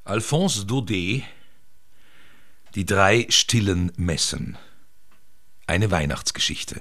Alphonse Daudet, Die 3 stillen Messen. Eine Weihnachtsgeschichte.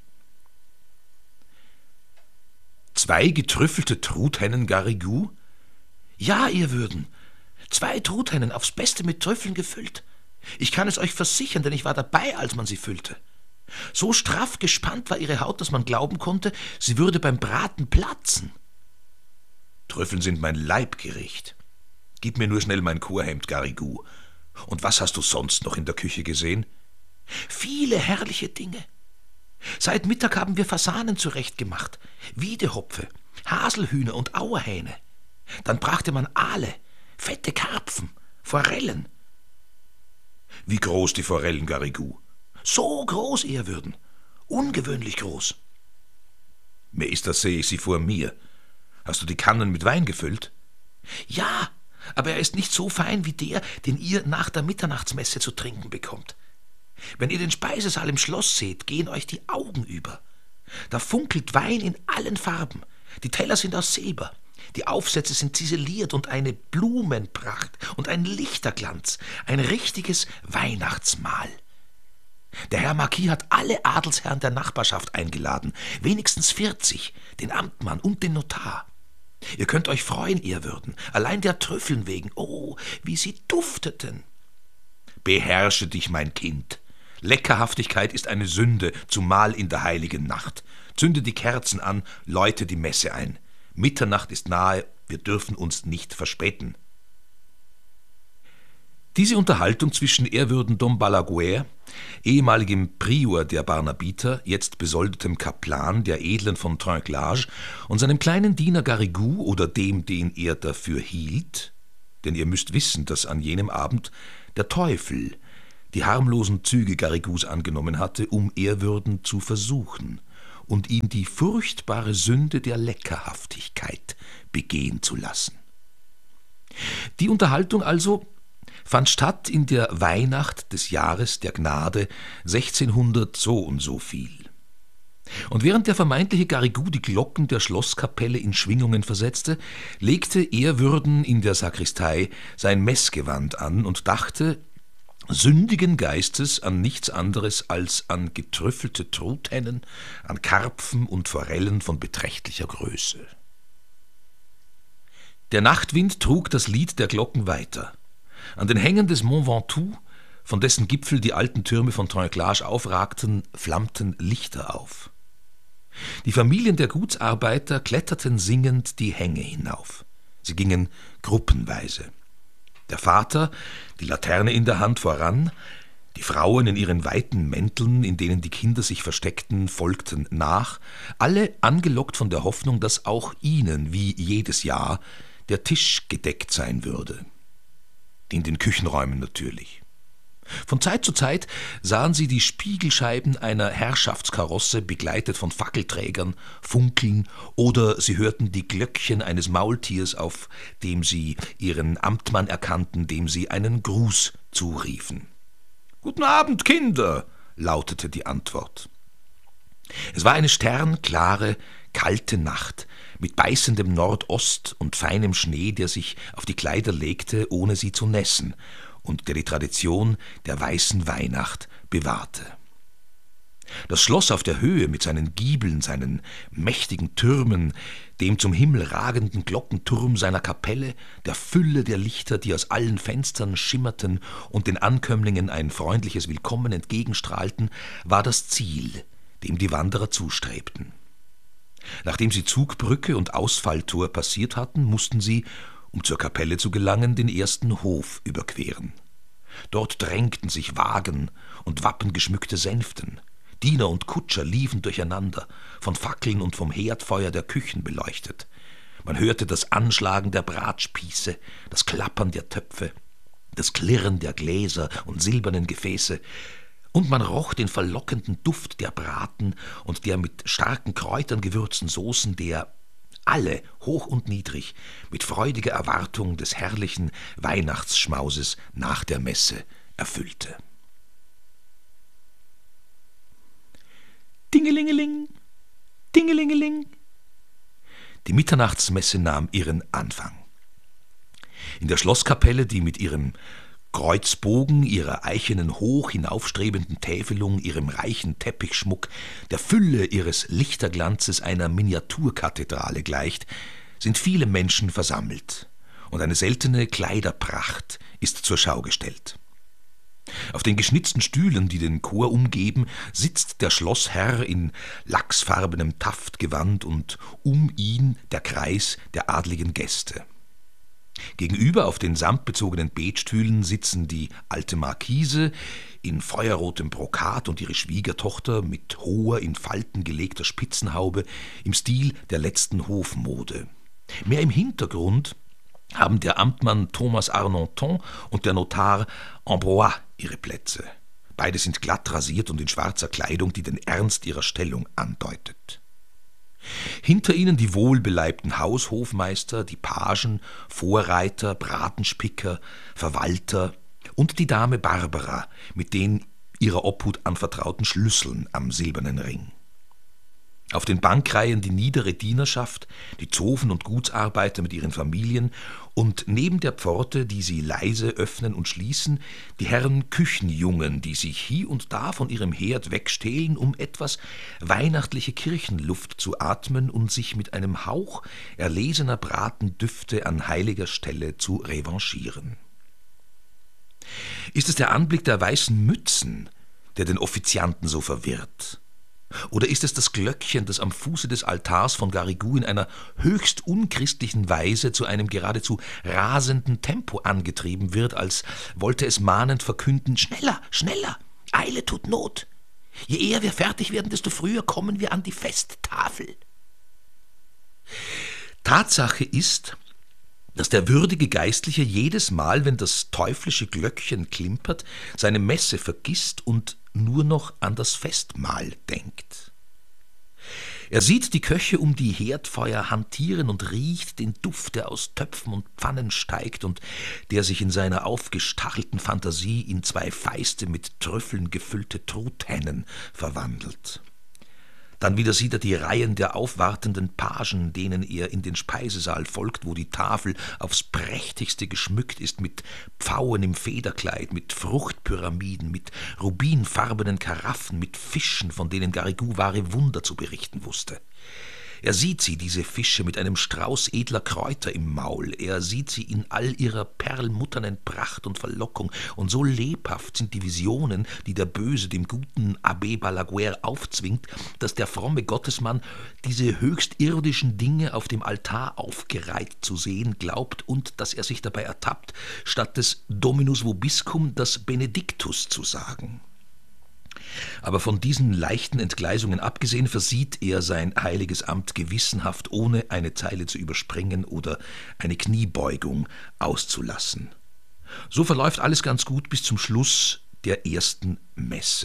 2 getrüffelte Truthennen Garrigou? Ja, ihr Würden. 2 Truthennen aufs Beste mit Trüffeln gefüllt. Ich kann es euch versichern, denn ich war dabei, als man sie füllte. So straff gespannt war ihre Haut, dass man glauben konnte, sie würde beim Braten platzen. Trüffeln sind mein Leibgericht. Gib mir nur schnell mein Chorhemd, Garrigou. Und was hast du sonst noch in der Küche gesehen? Viele herrliche Dinge. Seit Mittag haben wir Fasanen zurechtgemacht, Wiedehopfe, Haselhühner und Auerhähne. Dann brachte man Aale, fette Karpfen, Forellen. Wie groß die Forellen, Garrigou? So groß, Ehrwürden. Ungewöhnlich groß. Mir ist, das sehe ich sie vor mir. Hast du die Kannen mit Wein gefüllt? Ja, aber er ist nicht so fein wie der, den ihr nach der Mitternachtsmesse zu trinken bekommt. Wenn ihr den Speisesaal im Schloss seht, gehen euch die Augen über. Da funkelt Wein in allen Farben. Die Teller sind aus Silber. Die Aufsätze sind ziseliert und eine Blumenpracht und ein Lichterglanz. Ein richtiges Weihnachtsmahl. Der Herr Marquis hat alle Adelsherren der Nachbarschaft eingeladen, wenigstens 40, den Amtmann und den Notar. Ihr könnt euch freuen, Ehrwürden, allein der Trüffeln wegen. Oh, wie sie dufteten. Beherrsche dich, mein Kind. Leckerhaftigkeit ist eine Sünde, zumal in der heiligen Nacht. Zünde die Kerzen an, läute die Messe ein. Mitternacht ist nahe, wir dürfen uns nicht verspäten. Diese Unterhaltung zwischen Ehrwürden Dom Balaguer, ehemaligem Prior der Barnabiter, jetzt besoldetem Kaplan der Edlen von Trinquelage, und seinem kleinen Diener Garrigou oder dem, den er dafür hielt, denn ihr müsst wissen, dass an jenem Abend der Teufel die harmlosen Züge Garrigous angenommen hatte, um Ehrwürden zu versuchen und ihn die furchtbare Sünde der Leckerhaftigkeit begehen zu lassen. Die Unterhaltung also fand statt in der Weihnacht des Jahres der Gnade 1600 so und so viel. Und während der vermeintliche Garrigou die Glocken der Schlosskapelle in Schwingungen versetzte, legte Ehrwürden in der Sakristei sein Messgewand an und dachte sündigen Geistes an nichts anderes als an getrüffelte Truthennen, an Karpfen und Forellen von beträchtlicher Größe. Der Nachtwind trug das Lied der Glocken weiter. An den Hängen des Mont Ventoux, von dessen Gipfel die alten Türme von Trinquelage aufragten, flammten Lichter auf. Die Familien der Gutsarbeiter kletterten singend die Hänge hinauf. Sie gingen gruppenweise. Der Vater, die Laterne in der Hand, voran, die Frauen in ihren weiten Mänteln, in denen die Kinder sich versteckten, folgten nach, alle angelockt von der Hoffnung, dass auch ihnen, wie jedes Jahr, der Tisch gedeckt sein würde. In den Küchenräumen natürlich. Von Zeit zu Zeit sahen sie die Spiegelscheiben einer Herrschaftskarosse, begleitet von Fackelträgern, funkeln, oder sie hörten die Glöckchen eines Maultiers, auf dem sie ihren Amtmann erkannten, dem sie einen Gruß zuriefen. »Guten Abend, Kinder«, lautete die Antwort. Es war eine sternklare, kalte Nacht, mit beißendem Nordost und feinem Schnee, der sich auf die Kleider legte, ohne sie zu nässen, und der die Tradition der weißen Weihnacht bewahrte. Das Schloss auf der Höhe mit seinen Giebeln, seinen mächtigen Türmen, dem zum Himmel ragenden Glockenturm seiner Kapelle, der Fülle der Lichter, die aus allen Fenstern schimmerten und den Ankömmlingen ein freundliches Willkommen entgegenstrahlten, war das Ziel, dem die Wanderer zustrebten. Nachdem sie Zugbrücke und Ausfalltor passiert hatten, mussten sie, um zur Kapelle zu gelangen, den ersten Hof überqueren. Dort drängten sich Wagen und wappengeschmückte Sänften. Diener und Kutscher liefen durcheinander, von Fackeln und vom Herdfeuer der Küchen beleuchtet. Man hörte das Anschlagen der Bratspieße, das Klappern der Töpfe, das Klirren der Gläser und silbernen Gefäße, und man roch den verlockenden Duft der Braten und der mit starken Kräutern gewürzten Soßen, der alle, hoch und niedrig, mit freudiger Erwartung des herrlichen Weihnachtsschmauses nach der Messe erfüllte. Dingelingeling, dingelingeling. Die Mitternachtsmesse nahm ihren Anfang. In der Schlosskapelle, die mit ihrem Kreuzbogen, ihrer eichenen hoch hinaufstrebenden Täfelung, ihrem reichen Teppichschmuck, der Fülle ihres Lichterglanzes einer Miniaturkathedrale gleicht, sind viele Menschen versammelt, und eine seltene Kleiderpracht ist zur Schau gestellt. Auf den geschnitzten Stühlen, die den Chor umgeben, sitzt der Schlossherr in lachsfarbenem Taftgewand und um ihn der Kreis der adligen Gäste. Gegenüber auf den samtbezogenen Betstühlen sitzen die alte Marquise in feuerrotem Brokat und ihre Schwiegertochter mit hoher, in Falten gelegter Spitzenhaube im Stil der letzten Hofmode. Mehr im Hintergrund haben der Amtmann Thomas Arnonton und der Notar Ambroise ihre Plätze. Beide sind glatt rasiert und in schwarzer Kleidung, die den Ernst ihrer Stellung andeutet. Hinter ihnen die wohlbeleibten Haushofmeister, die Pagen, Vorreiter, Bratenspicker, Verwalter und die Dame Barbara mit den ihrer Obhut anvertrauten Schlüsseln am silbernen Ring. Auf den Bankreihen die niedere Dienerschaft, die Zofen und Gutsarbeiter mit ihren Familien und neben der Pforte, die sie leise öffnen und schließen, die Herren Küchenjungen, die sich hie und da von ihrem Herd wegstehlen, um etwas weihnachtliche Kirchenluft zu atmen und sich mit einem Hauch erlesener Bratendüfte an heiliger Stelle zu revanchieren. Ist es der Anblick der weißen Mützen, der den Offizianten so verwirrt? Oder ist es das Glöckchen, das am Fuße des Altars von Garrigou in einer höchst unchristlichen Weise zu einem geradezu rasenden Tempo angetrieben wird, als wollte es mahnend verkünden: »Schneller, schneller, Eile tut Not. Je eher wir fertig werden, desto früher kommen wir an die Festtafel.« Tatsache ist, dass der würdige Geistliche jedes Mal, wenn das teuflische Glöckchen klimpert, seine Messe vergisst und nur noch an das Festmahl denkt. Er sieht die Köche um die Herdfeuer hantieren und riecht den Duft, der aus Töpfen und Pfannen steigt und der sich in seiner aufgestachelten Fantasie in 2 feiste mit Trüffeln gefüllte Truthähnen verwandelt. Dann wieder sieht er die Reihen der aufwartenden Pagen, denen er in den Speisesaal folgt, wo die Tafel aufs Prächtigste geschmückt ist mit Pfauen im Federkleid, mit Fruchtpyramiden, mit rubinfarbenen Karaffen, mit Fischen, von denen Garrigou wahre Wunder zu berichten wusste. Er sieht sie, diese Fische, mit einem Strauß edler Kräuter im Maul. Er sieht sie in all ihrer perlmutternen Pracht und Verlockung. Und so lebhaft sind die Visionen, die der Böse dem guten Abbé Balaguer aufzwingt, dass der fromme Gottesmann diese höchst irdischen Dinge auf dem Altar aufgereiht zu sehen glaubt und dass er sich dabei ertappt, statt des Dominus vobiscum das Benedictus zu sagen. Aber von diesen leichten Entgleisungen abgesehen versieht er sein heiliges Amt gewissenhaft, ohne eine Zeile zu überspringen oder eine Kniebeugung auszulassen. So verläuft alles ganz gut bis zum Schluss der ersten Messe.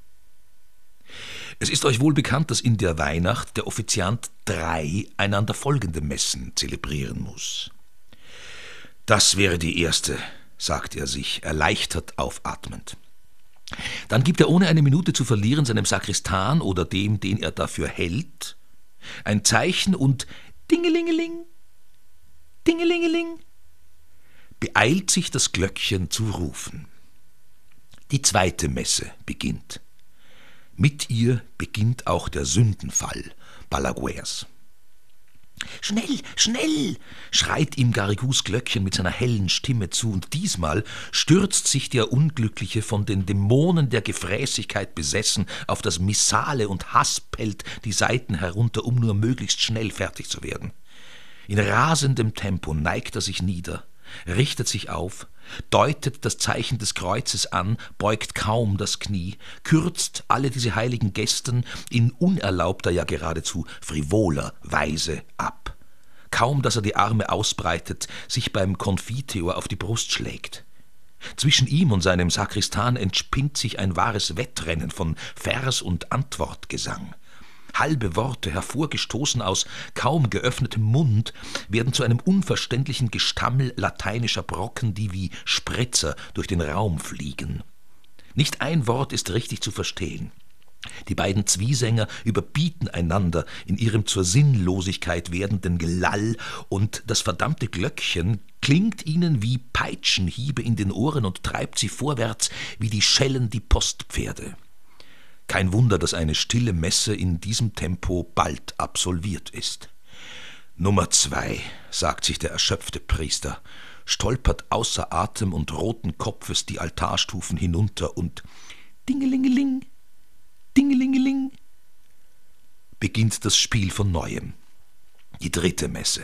Es ist euch wohl bekannt, dass in der Weihnacht der Offiziant 3 einander folgende Messen zelebrieren muss. Das wäre die erste, sagt er sich, erleichtert aufatmend. Dann gibt er, ohne eine Minute zu verlieren, seinem Sakristan oder dem, den er dafür hält, ein Zeichen und Dingelingeling, Dingelingeling, beeilt sich das Glöckchen zu rufen. Die zweite Messe beginnt. Mit ihr beginnt auch der Sündenfall Balaguers. »Schnell, schnell«, schreit ihm Garrigous Glöckchen mit seiner hellen Stimme zu, und diesmal stürzt sich der Unglückliche, von den Dämonen der Gefräßigkeit besessen, auf das Missale und haspelt die Saiten herunter, um nur möglichst schnell fertig zu werden. In rasendem Tempo neigt er sich nieder, richtet sich auf, deutet das Zeichen des Kreuzes an, beugt kaum das Knie, kürzt alle diese heiligen Gesten in unerlaubter, ja geradezu frivoler Weise ab. Kaum, dass er die Arme ausbreitet, sich beim Confiteor auf die Brust schlägt. Zwischen ihm und seinem Sakristan entspinnt sich ein wahres Wettrennen von Vers- und Antwortgesang. Halbe Worte, hervorgestoßen aus kaum geöffnetem Mund, werden zu einem unverständlichen Gestammel lateinischer Brocken, die wie Spritzer durch den Raum fliegen. Nicht ein Wort ist richtig zu verstehen. Die beiden Zwiesänger überbieten einander in ihrem zur Sinnlosigkeit werdenden Gelall, und das verdammte Glöckchen klingt ihnen wie Peitschenhiebe in den Ohren und treibt sie vorwärts wie die Schellen die Postpferde. Kein Wunder, dass eine stille Messe in diesem Tempo bald absolviert ist. Nummer 2, sagt sich der erschöpfte Priester, stolpert außer Atem und roten Kopfes die Altarstufen hinunter und Dingelingeling, Dingelingeling, beginnt das Spiel von Neuem. Die 3. Messe.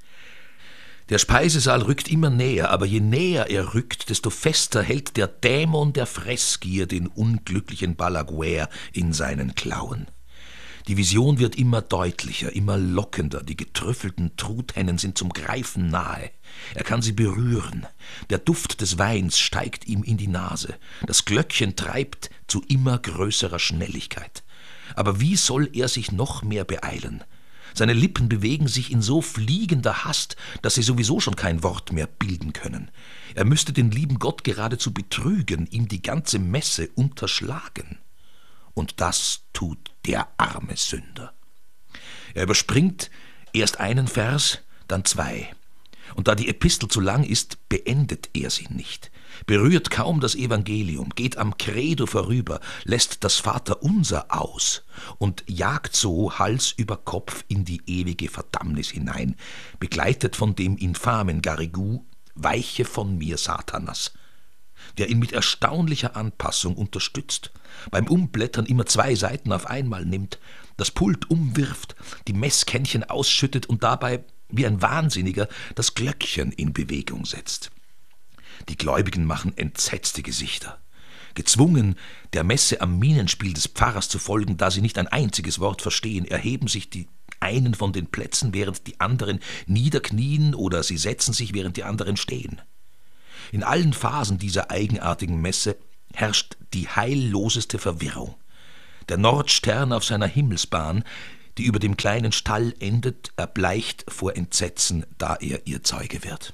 Der Speisesaal rückt immer näher, aber je näher er rückt, desto fester hält der Dämon der Fressgier den unglücklichen Balaguer in seinen Klauen. Die Vision wird immer deutlicher, immer lockender, die getrüffelten Truthähnen sind zum Greifen nahe. Er kann sie berühren, der Duft des Weins steigt ihm in die Nase, das Glöckchen treibt zu immer größerer Schnelligkeit. Aber wie soll er sich noch mehr beeilen? Seine Lippen bewegen sich in so fliegender Hast, dass sie sowieso schon kein Wort mehr bilden können. Er müsste den lieben Gott geradezu betrügen, ihm die ganze Messe unterschlagen. Und das tut der arme Sünder. Er überspringt erst einen Vers, dann 2. Und da die Epistel zu lang ist, beendet er sie nicht, berührt kaum das Evangelium, geht am Credo vorüber, lässt das Vaterunser aus und jagt so Hals über Kopf in die ewige Verdammnis hinein, begleitet von dem infamen Garrigou, »Weiche von mir, Satanas«, der ihn mit erstaunlicher Anpassung unterstützt, beim Umblättern immer 2 Seiten auf einmal nimmt, das Pult umwirft, die Messkännchen ausschüttet und dabei wie ein Wahnsinniger das Glöckchen in Bewegung setzt. Die Gläubigen machen entsetzte Gesichter. Gezwungen, der Messe am Mienenspiel des Pfarrers zu folgen, da sie nicht ein einziges Wort verstehen, erheben sich die einen von den Plätzen, während die anderen niederknien, oder sie setzen sich, während die anderen stehen. In allen Phasen dieser eigenartigen Messe herrscht die heilloseste Verwirrung. Der Nordstern auf seiner Himmelsbahn, die über dem kleinen Stall endet, erbleicht vor Entsetzen, da er ihr Zeuge wird.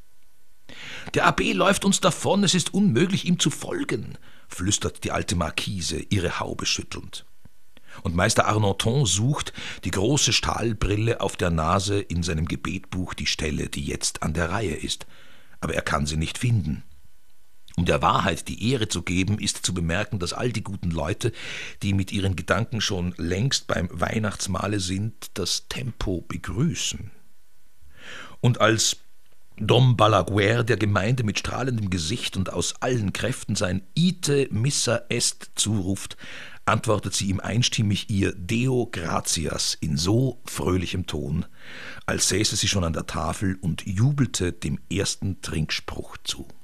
»Der Abbé läuft uns davon, es ist unmöglich, ihm zu folgen«, flüstert die alte Marquise, ihre Haube schüttelnd. Und Meister Arnoton sucht, die große Stahlbrille auf der Nase, in seinem Gebetbuch die Stelle, die jetzt an der Reihe ist. Aber er kann sie nicht finden. Um der Wahrheit die Ehre zu geben, ist zu bemerken, dass all die guten Leute, die mit ihren Gedanken schon längst beim Weihnachtsmahle sind, das Tempo begrüßen. Und als Dom Balaguer der Gemeinde mit strahlendem Gesicht und aus allen Kräften sein Ite missa est zuruft, antwortet sie ihm einstimmig ihr Deo gratias in so fröhlichem Ton, als säße sie schon an der Tafel und jubelte dem ersten Trinkspruch zu.